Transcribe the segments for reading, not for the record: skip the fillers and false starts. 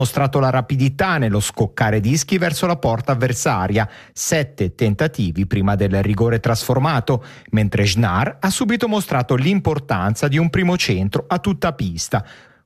mostrato la rapidità nello scoccare dischi verso la porta avversaria, 7 tentativi prima del rigore trasformato, mentre Schnarr ha subito mostrato l'importanza di un primo centro a tutta pista.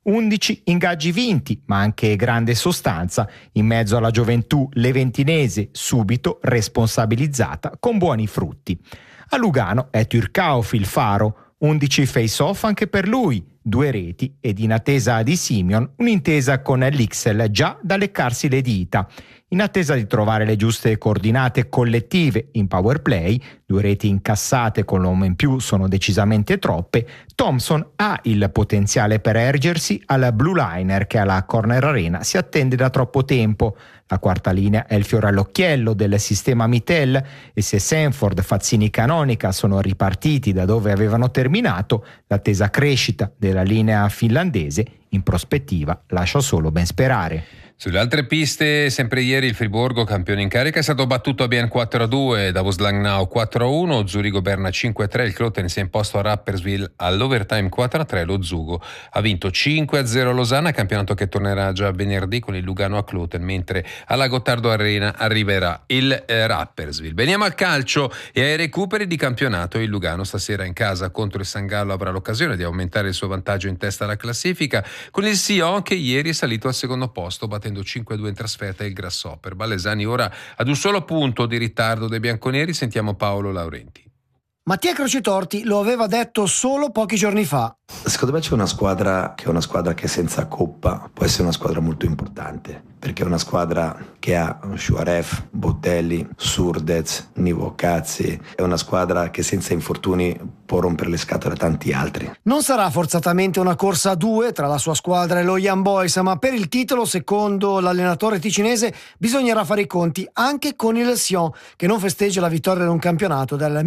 11 ingaggi vinti, ma anche grande sostanza, in mezzo alla gioventù leventinese subito responsabilizzata con buoni frutti. A Lugano è Turcauf il faro, 11 face-off anche per lui, 2 reti ed in attesa di Simeon un'intesa con l'Ixel già da leccarsi le dita. In attesa di trovare le giuste coordinate collettive in power play, 2 reti incassate con l'uomo in più sono decisamente troppe, Thompson ha il potenziale per ergersi al blue liner che alla Corner Arena si attende da troppo tempo. La quarta linea è il fiore all'occhiello del sistema Mittel e se Sanford, Fazzini, Canonica sono ripartiti da dove avevano terminato, l'attesa crescita della linea finlandese in prospettiva lascia solo ben sperare. Sulle altre piste, sempre ieri il Friburgo, campione in carica, è stato battuto a Bien 4-2, Davos Langnau 4-1, Zurigo Berna 5-3, il Kloten si è imposto a Rapperswil all'overtime 4-3, lo Zugo ha vinto 5-0 a Losanna, campionato che tornerà già venerdì con il Lugano a Kloten, mentre alla Gottardo Arena arriverà il Rapperswil. Veniamo al calcio e ai recuperi di campionato. Il Lugano stasera in casa contro il San Gallo avrà l'occasione di aumentare il suo vantaggio in testa alla classifica, con il Sion che ieri è salito al secondo posto battendo 5-2 in trasferta il Grasshopper. Ballesani ora ad un solo punto di ritardo dei bianconeri. Sentiamo Paolo Laurenti. Mattia Crocitorti lo aveva detto solo pochi giorni fa. Secondo me c'è una squadra che senza Coppa può essere una squadra molto importante, perché è una squadra che ha Shuaref, Botelli, Surdez, Nivo Cazzi, è una squadra che senza infortuni può rompere le scatole a tanti altri. Non sarà forzatamente una corsa a 2 tra la sua squadra e lo Young Boys, ma per il titolo, secondo l'allenatore ticinese, bisognerà fare i conti anche con il Sion, che non festeggia la vittoria in un campionato dal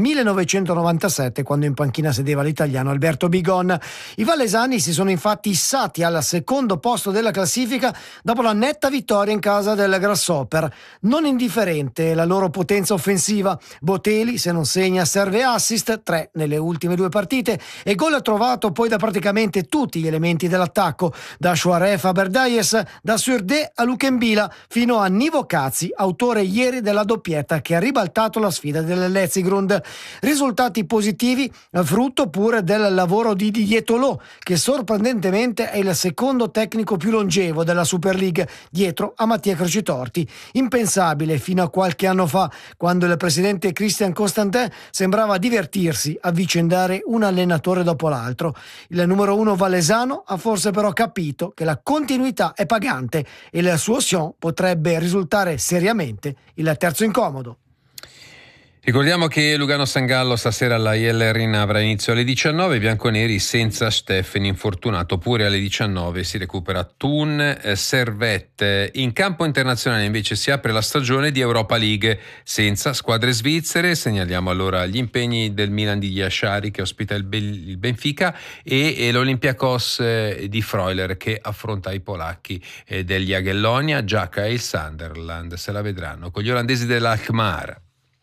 1997, quando in panchina sedeva l'italiano Alberto Bigon. I vallesani si sono infatti issati al secondo posto della classifica dopo la netta vittoria in casa del Grasshopper. Non indifferente la loro potenza offensiva. Botelli, se non segna, serve assist, 3 nelle ultime 2 partite, e gol trovato poi da praticamente tutti gli elementi dell'attacco, da Shuaref a Berdaies, da Surde a Lukembila fino a Nivo Cazzi, autore ieri della doppietta che ha ribaltato la sfida del Letzigrund. Risultati positivi, frutto pure del lavoro di Didier Tolò, che sorprendentemente è il secondo tecnico più longevo della Super League, dietro a Mattia Crocitorti. Impensabile fino a qualche anno fa, quando il presidente Christian Constantin sembrava divertirsi a vicendare un allenatore dopo l'altro. Il numero 1 vallesano ha forse però capito che la continuità è pagante e il suo Sion potrebbe risultare seriamente il terzo incomodo. Ricordiamo che Lugano-San Gallo stasera alla IL Arena avrà inizio alle 19, i bianconeri senza Steffen infortunato, pure alle 19 si recupera Thun Servette. In campo internazionale invece si apre la stagione di Europa League senza squadre svizzere. Segnaliamo allora gli impegni del Milan di Yashari che ospita il Benfica e l'Olympiakos di Freuler che affronta i polacchi degli Jagiellonia. Giacca e il Sunderland se la vedranno con gli olandesi dell'Alkmaar.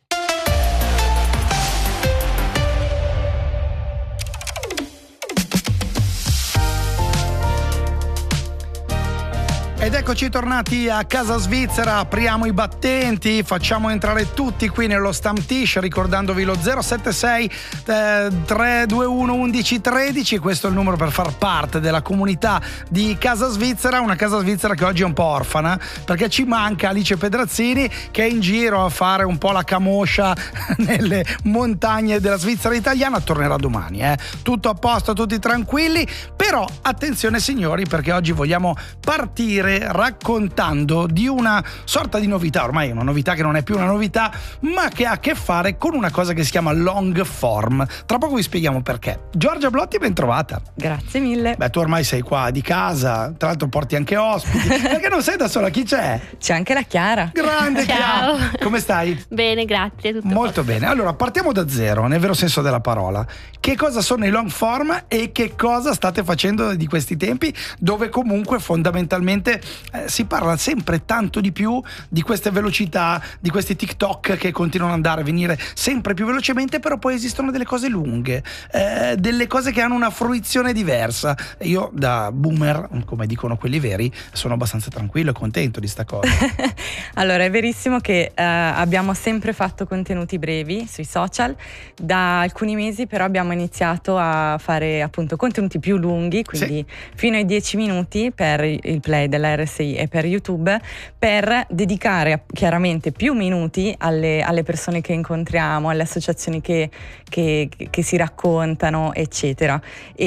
Ed eccoci tornati a casa svizzera, apriamo i battenti, facciamo entrare tutti qui nello Stammtisch, ricordandovi lo 076 321 1113, questo è il numero per far parte della comunità di Casa Svizzera, una Casa Svizzera che oggi è un po' orfana, perché ci manca Alice Pedrazzini che è in giro a fare un po' la camoscia nelle montagne della Svizzera italiana, tornerà domani, tutto a posto, tutti tranquilli, però attenzione signori, perché oggi vogliamo partire raccontando di una sorta di novità, ormai è una novità che non è più una novità, ma che ha a che fare con una cosa che si chiama long form. Tra poco vi spieghiamo perché. Giorgia Blotti, ben trovata. Grazie mille. Beh, tu ormai sei qua di casa, tra l'altro porti anche ospiti, perché non sei da sola, chi c'è? C'è anche la Chiara. Grande Ciao. Chiara. Come stai? Bene, grazie. Tutto Molto bene. Allora, partiamo da zero, nel vero senso della parola. Che cosa sono i long form e che cosa state facendo di questi tempi, dove comunque fondamentalmente si parla sempre tanto di più di queste velocità, di questi TikTok che continuano ad andare a venire sempre più velocemente, però poi esistono delle cose lunghe, delle cose che hanno una fruizione diversa. Io da boomer, come dicono quelli veri, sono abbastanza tranquillo e contento di sta cosa. Allora, è verissimo che abbiamo sempre fatto contenuti brevi sui social. Da alcuni mesi però abbiamo iniziato a fare appunto contenuti più lunghi, quindi fino ai 10 minuti per il play della RSI e per YouTube, per dedicare chiaramente più minuti alle persone che incontriamo, alle associazioni che si raccontano, eccetera.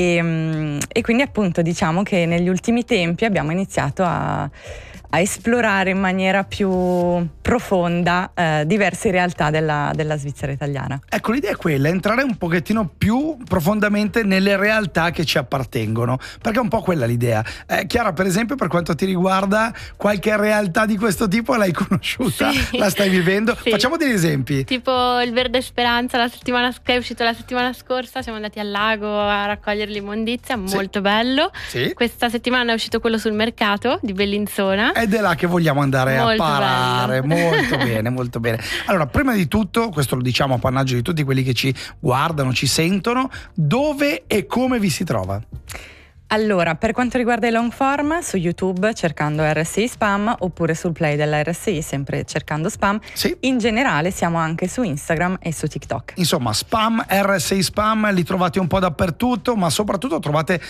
E quindi appunto diciamo che negli ultimi tempi abbiamo iniziato a esplorare in maniera più profonda diverse realtà della Svizzera italiana. Ecco, l'idea è quella, entrare un pochettino più profondamente nelle realtà che ci appartengono, perché è un po' quella l'idea. Chiara, per esempio, per quanto ti riguarda, qualche realtà di questo tipo l'hai conosciuta? Sì. La stai vivendo? Sì. Facciamo degli esempi. Tipo il Verde Speranza, che è uscito la settimana scorsa, siamo andati al lago a raccogliere l'immondizia, molto bello. Sì. Questa settimana è uscito quello sul mercato di Bellinzona. Ed è là che vogliamo andare a parare. Molto bene, molto bene. Allora, prima di tutto, questo lo diciamo a pannaggio di tutti quelli che ci guardano, ci sentono, dove e come vi si trova? Allora, per quanto riguarda i long form, su YouTube cercando RSI Spam, oppure sul play della RSI sempre cercando Spam. Sì. In generale siamo anche su Instagram e su TikTok. Insomma, Spam, RSI Spam, li trovate un po' dappertutto, ma soprattutto trovate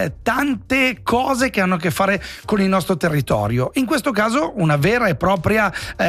tante cose che hanno a che fare con il nostro territorio. In questo caso una vera e propria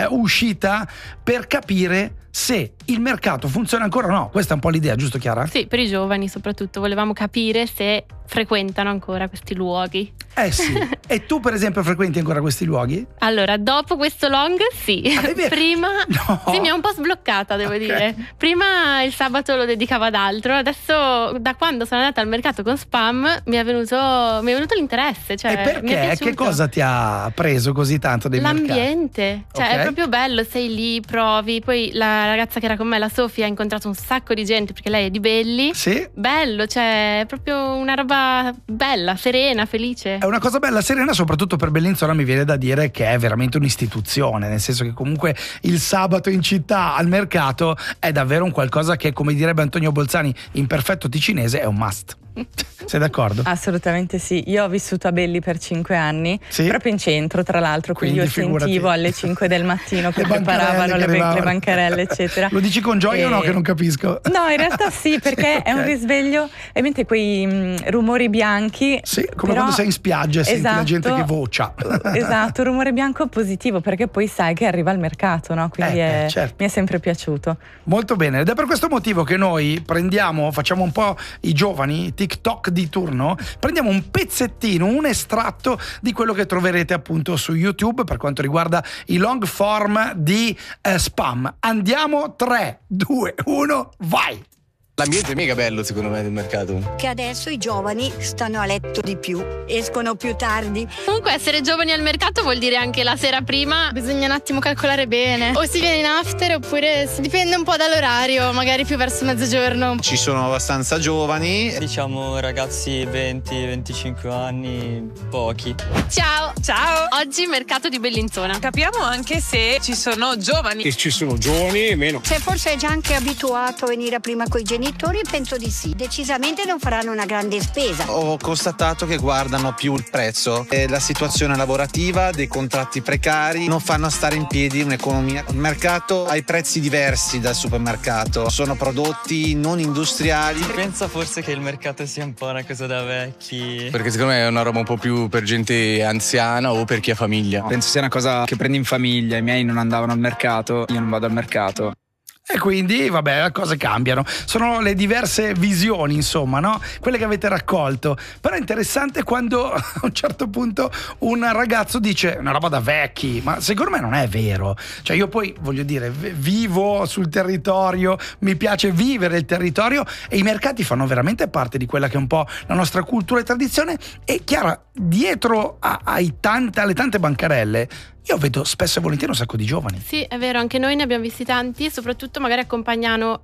uscita per capire se il mercato funziona ancora o no. Questa è un po' l'idea, giusto Chiara? Sì, per i giovani soprattutto, volevamo capire se frequentano ancora questi luoghi. Sì. E tu per esempio frequenti ancora questi luoghi? Allora, dopo questo long sì. Prima sì, mi ha un po' sbloccata, devo dire. Prima il sabato lo dedicavo ad altro, adesso da quando sono andata al mercato con Spam mi è venuto l'interesse. Cioè, e perché? Che cosa ti ha preso così tanto dei mercati? L'ambiente, cioè è proprio bello, sei lì, provi. Poi la ragazza che era con me, la Sofia, ha incontrato un sacco di gente perché lei è di Belli. Sì. Bello, cioè è proprio una roba bella, serena, felice. È una cosa bella, serena, soprattutto per Bellinzona mi viene da dire che è veramente un'istituzione, nel senso che comunque il sabato in città al mercato è davvero un qualcosa che, come direbbe Antonio Bolzani in perfetto ticinese, è un must. Sei d'accordo? Assolutamente sì. Io ho vissuto a Belli per 5 anni, proprio in centro tra l'altro, quindi io sentivo alle 5 del mattino che preparavano le bancarelle eccetera. Lo dici con gioia o no, che non capisco? No, in realtà sì, perché è un risveglio, ovviamente quei rumori bianchi. Sì, come quando sei in spiaggia e senti la gente che vocia. Esatto, un rumore bianco positivo, perché poi sai che arriva al mercato, no? Quindi certo. Mi è sempre piaciuto. Molto bene, ed è per questo motivo che noi facciamo un po' i giovani TikTok di turno, prendiamo un pezzettino, un estratto di quello che troverete appunto su YouTube per quanto riguarda i long form di Spam. Andiamo, 3, 2, 1, vai! L'ambiente è mega bello secondo me del mercato. Che adesso i giovani stanno a letto di più, escono più tardi. Comunque essere giovani al mercato vuol dire anche la sera prima bisogna un attimo calcolare bene. O si viene in after oppure dipende un po' dall'orario, magari più verso mezzogiorno. Ci sono abbastanza giovani. Diciamo ragazzi 20-25 anni, pochi. Ciao! Ciao! Oggi mercato di Bellinzona. Capiamo anche se ci sono giovani. E ci sono giovani e meno. Se forse è già anche abituato a venire prima coi genitori, penso di sì. Decisamente non faranno una grande spesa. Ho constatato che guardano più il prezzo e la situazione lavorativa, dei contratti precari non fanno stare in piedi un'economia. Il mercato ha i prezzi diversi dal supermercato, sono prodotti non industriali. Penso forse che il mercato sia un po' una cosa da vecchi. Perché secondo me è una roba un po' più per gente anziana o per chi ha famiglia. Penso sia una cosa che prendi in famiglia, i miei non andavano al mercato, io non vado al mercato. E quindi, vabbè, le cose cambiano. Sono le diverse visioni, insomma, no? Quelle che avete raccolto. Però è interessante quando a un certo punto un ragazzo dice una roba da vecchi, ma secondo me non è vero. Cioè io poi, voglio dire, vivo sul territorio, mi piace vivere il territorio e i mercati fanno veramente parte di quella che è un po' la nostra cultura e tradizione. E Chiara, dietro alle tante bancarelle, io vedo spesso e volentieri un sacco di giovani. Sì, è vero, anche noi ne abbiamo visti tanti, soprattutto magari accompagnano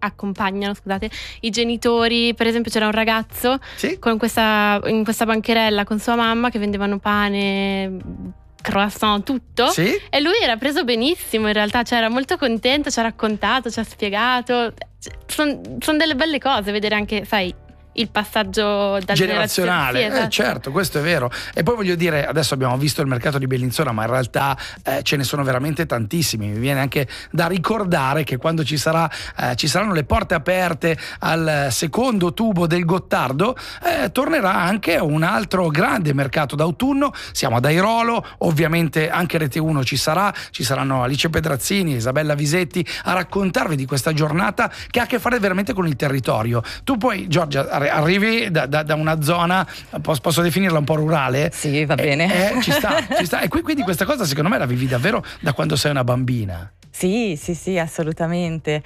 i genitori. Per esempio c'era un ragazzo in questa bancherella con sua mamma che vendevano pane, croissant, tutto. Sì? E lui era preso benissimo, in realtà, cioè era molto contento, ci ha raccontato, ci ha spiegato. Sono delle belle cose vedere anche, sai, il passaggio da generazionale. Sì, esatto. Certo, questo è vero. E poi voglio dire, adesso abbiamo visto il mercato di Bellinzona, ma in realtà ce ne sono veramente tantissimi. Mi viene anche da ricordare che quando ci saranno le porte aperte al secondo tubo del Gottardo, tornerà anche un altro grande mercato d'autunno. Siamo ad Airolo, ovviamente anche Rete 1 ci saranno Alice Pedrazzini, Isabella Visetti a raccontarvi di questa giornata che ha a che fare veramente con il territorio. Tu poi, Giorgia, arrivi da una zona, posso definirla un po' rurale? Sì, va bene. Ci sta. E quindi questa cosa secondo me la vivi davvero da quando sei una bambina. Sì, assolutamente.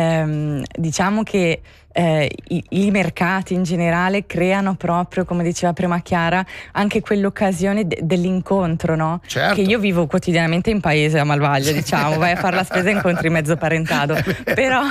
Diciamo che i mercati in generale creano proprio, come diceva prima Chiara, anche quell'occasione dell'incontro, no? Certo. Che io vivo quotidianamente in paese a Malvaglia, diciamo, vai a fare la spesa e incontri mezzo parentado, però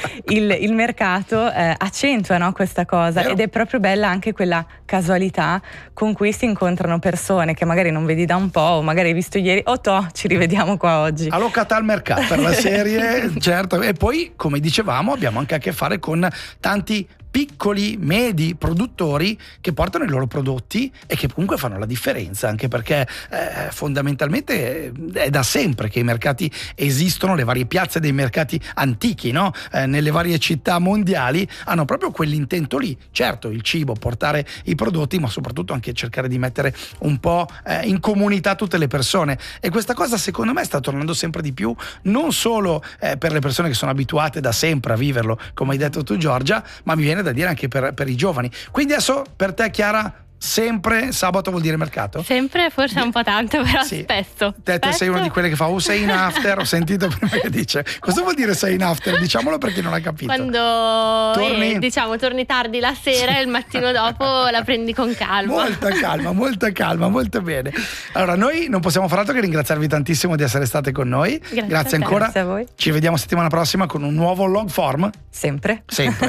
il mercato accentua, no, questa cosa, ed è proprio bella anche quella casualità con cui si incontrano persone che magari non vedi da un po', o magari hai visto ieri, ci rivediamo qua oggi. Allo Catal Mercato per la serie, certo. E poi, come dicevamo, abbiamo anche a che fare con tanti piccoli, medi produttori che portano i loro prodotti e che comunque fanno la differenza, anche perché fondamentalmente è da sempre che i mercati esistono, le varie piazze dei mercati antichi, no? Nelle varie città mondiali hanno proprio quell'intento lì. Certo, il cibo, portare i prodotti, ma soprattutto anche cercare di mettere un po' in comunità tutte le persone, e questa cosa secondo me sta tornando sempre di più, non solo per le persone che sono abituate da sempre a viverlo, come hai detto tu Giorgia, ma mi viene da dire anche per i giovani. Quindi adesso per te, Chiara, sempre sabato vuol dire mercato? Sempre, forse un po' tanto, però sì. spesso. Te sei una di quelle che fa say in after, ho sentito prima che dice. Cosa vuol dire say in after? Diciamolo per chi non ha capito. Quando torni tardi la sera e il mattino dopo la prendi con calma. Molta calma, molto bene. Allora, noi non possiamo far altro che ringraziarvi tantissimo di essere state con noi. Grazie ancora. Grazie a voi. Ci vediamo settimana prossima con un nuovo long form. Sempre.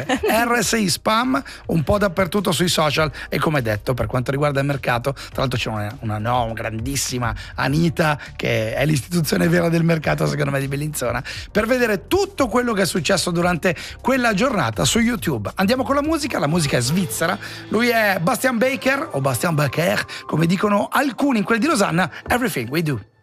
RSI Spam, un po' dappertutto sui social, e come detto, per quanto riguarda il mercato, tra l'altro c'è una grandissima Anita, che è l'istituzione vera del mercato secondo me di Bellinzona, per vedere tutto quello che è successo durante quella giornata su YouTube. Andiamo con la musica è svizzera, lui è Bastian Baker, o Bastian Baker come dicono alcuni in quel di Losanna. Everything We Do.